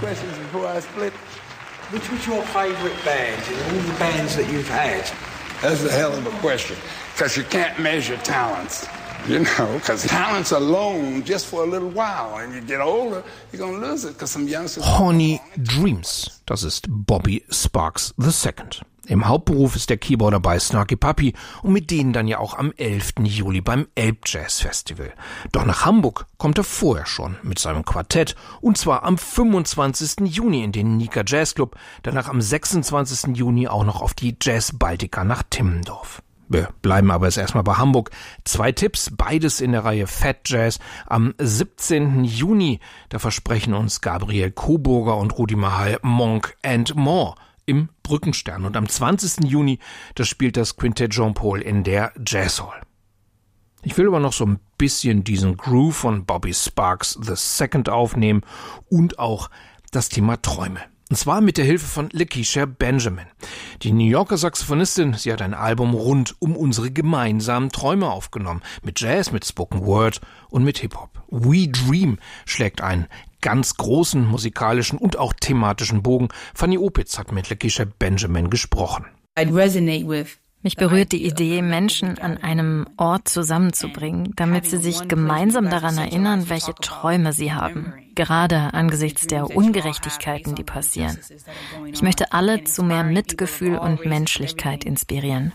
questions before I split? Which was your favorite band in all the bands that you've had? That's a hell of a question, because you can't measure talents. You know, because talents alone just for a little while. And you get older, you're going to lose it, because some youngsters... Horny Dreams, das ist Bobby Sparks II. Im Hauptberuf ist der Keyboarder bei Snarky Puppy und mit denen dann ja auch am 11. Juli beim Elbjazz Festival. Doch nach Hamburg kommt er vorher schon mit seinem Quartett, und zwar am 25. Juni in den Nika Jazz Club, danach am 26. Juni auch noch auf die Jazz Baltica nach Timmendorf. Wir bleiben aber jetzt erstmal bei Hamburg. 2 Tipps, beides in der Reihe Fat Jazz. Am 17. Juni, da versprechen uns Gabriel Coburger und Rudi Mahal Monk and More im Brückenstern. Und am 20. Juni, da spielt das Quintett Jean-Paul in der Jazz Hall. Ich will aber noch so ein bisschen diesen Groove von Bobby Sparks II aufnehmen und auch das Thema Träume. Und zwar mit der Hilfe von Lakeisha Benjamin. Die New Yorker Saxophonistin, sie hat ein Album rund um unsere gemeinsamen Träume aufgenommen. Mit Jazz, mit Spoken Word und mit Hip-Hop. We Dream schlägt einen ganz großen musikalischen und auch thematischen Bogen. Fanny Opitz hat mit Lakeisha Benjamin gesprochen. Mich berührt die Idee, Menschen an einem Ort zusammenzubringen, damit sie sich gemeinsam daran erinnern, welche Träume sie haben, gerade angesichts der Ungerechtigkeiten, die passieren. Ich möchte alle zu mehr Mitgefühl und Menschlichkeit inspirieren.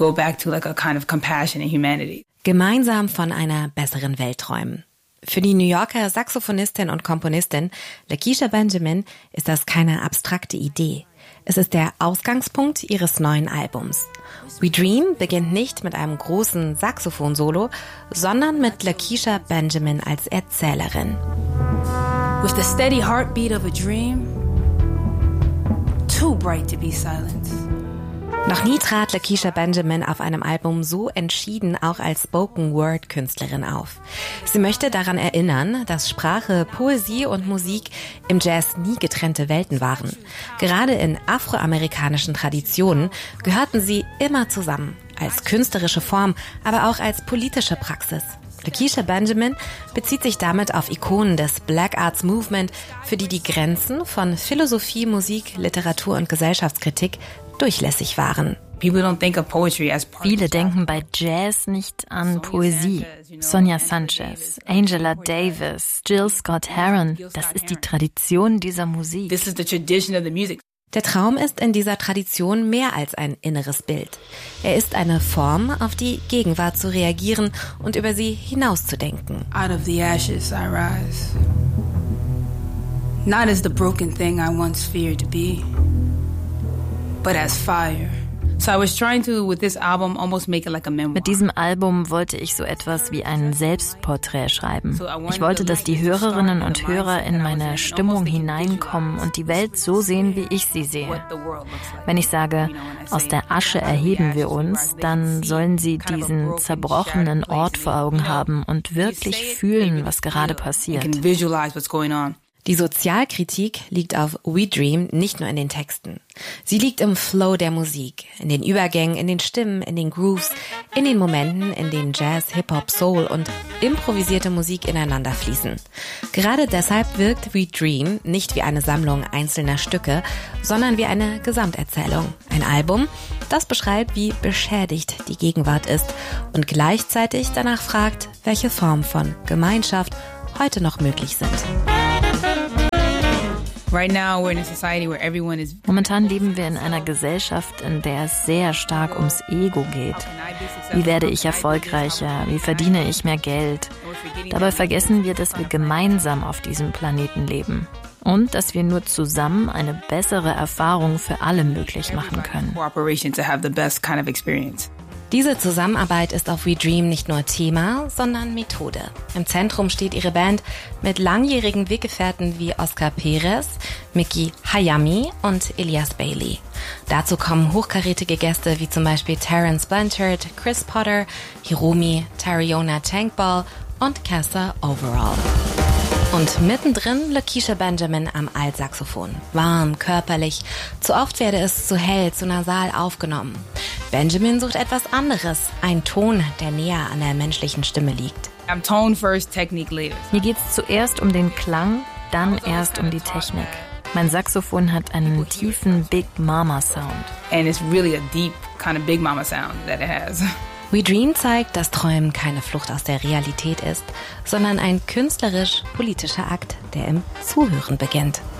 Gemeinsam von einer besseren Welt träumen. Für die New Yorker Saxophonistin und Komponistin Lakeisha Benjamin ist das keine abstrakte Idee. Es ist der Ausgangspunkt ihres neuen Albums. We Dream beginnt nicht mit einem großen Saxophon-Solo, sondern mit Lakeisha Benjamin als Erzählerin. With the steady heartbeat of a dream, too bright to be silenced. Noch nie trat Lakeisha Benjamin auf einem Album so entschieden auch als Spoken-Word-Künstlerin auf. Sie möchte daran erinnern, dass Sprache, Poesie und Musik im Jazz nie getrennte Welten waren. Gerade in afroamerikanischen Traditionen gehörten sie immer zusammen, als künstlerische Form, aber auch als politische Praxis. Lakeisha Benjamin bezieht sich damit auf Ikonen des Black Arts Movement, für die die Grenzen von Philosophie, Musik, Literatur und Gesellschaftskritik durchlässig waren. Viele denken bei Jazz nicht an Poesie. Sonia Sanchez, Angela Davis, Jill Scott Heron, das ist die Tradition dieser Musik. Der Traum ist in dieser Tradition mehr als ein inneres Bild. Er ist eine Form, auf die Gegenwart zu reagieren und über sie hinauszudenken. Out of the ashes I rise. Not as the broken thing I once feared to be, but as fire. So I was trying to, with this album, almost make it like a memoir. Mit diesem Album wollte ich so etwas wie ein Selbstporträt schreiben. Ich wollte, dass die Hörerinnen und Hörer in meine Stimmung hineinkommen und die Welt so sehen, wie ich sie sehe. Wenn ich sage, aus der Asche erheben wir uns, dann sollen sie diesen zerbrochenen Ort vor Augen haben und wirklich fühlen, was gerade passiert. Die Sozialkritik liegt auf We Dream nicht nur in den Texten. Sie liegt im Flow der Musik, in den Übergängen, in den Stimmen, in den Grooves, in den Momenten, in denen Jazz, Hip-Hop, Soul und improvisierte Musik ineinander fließen. Gerade deshalb wirkt We Dream nicht wie eine Sammlung einzelner Stücke, sondern wie eine Gesamterzählung. Ein Album, das beschreibt, wie beschädigt die Gegenwart ist und gleichzeitig danach fragt, welche Formen von Gemeinschaft heute noch möglich sind. Momentan leben wir in einer Gesellschaft, in der es sehr stark ums Ego geht. Wie werde ich erfolgreicher? Wie verdiene ich mehr Geld? Dabei vergessen wir, dass wir gemeinsam auf diesem Planeten leben und dass wir nur zusammen eine bessere Erfahrung für alle möglich machen können. Diese Zusammenarbeit ist auf We Dream nicht nur Thema, sondern Methode. Im Zentrum steht ihre Band mit langjährigen Weggefährten wie Oscar Perez, Mickey Hayami und Elias Bailey. Dazu kommen hochkarätige Gäste wie zum Beispiel Terence Blanchard, Chris Potter, Hiromi, Tariona Tankball und Castor Overall. Und mittendrin Lakeisha Benjamin am Altsaxophon. Warm, körperlich. Zu oft werde es zu hell, zu nasal aufgenommen. Benjamin sucht etwas anderes. Ein Ton, der näher an der menschlichen Stimme liegt. Mir geht es zuerst um den Klang, dann erst um die Technik. Mein Saxophon hat einen tiefen Big Mama Sound. And it's really a deep kind of Big Mama sound that it has. We Dream zeigt, dass Träumen keine Flucht aus der Realität ist, sondern ein künstlerisch-politischer Akt, der im Zuhören beginnt.